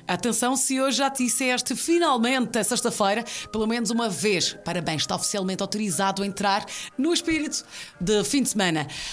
Atenção, se hoje já te disseste finalmente, é sexta-feira, pelo menos uma vez. Parabéns, está oficialmente autorizado a entrar no espírito de fim de semana.